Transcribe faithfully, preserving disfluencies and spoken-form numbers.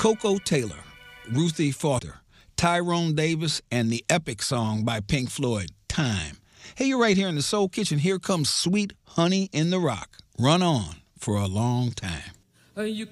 Coco Taylor, Ruthie Falter, Tyrone Davis, and the epic song by Pink Floyd, Time. Hey, you're right here in the Soul Kitchen. Here comes Sweet Honey in the Rock. Run on for a long time. Uh, you